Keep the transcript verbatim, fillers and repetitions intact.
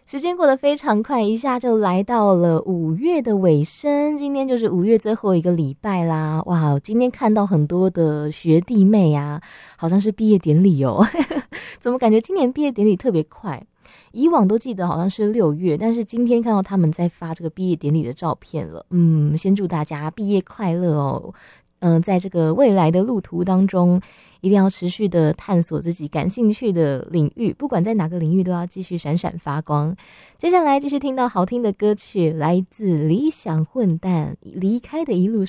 时间过得非常快，一下就来到了五月的尾声，今天就是五月最后一个礼拜啦。哇，今天看到很多的学弟妹啊，好像是毕业典礼哦。怎么感觉今年毕业典礼特别快？以往都记得好像是六月，但是今天看到他们在发这个毕业典礼的照片了。嗯，先祝大家毕业快乐哦。嗯、呃，在这个未来的路途当中，一定要持续的探索自己感兴趣的领域，不管在哪个领域都要继续闪闪发光。接下来继续听到好听的歌曲，来自理想混蛋离开的一路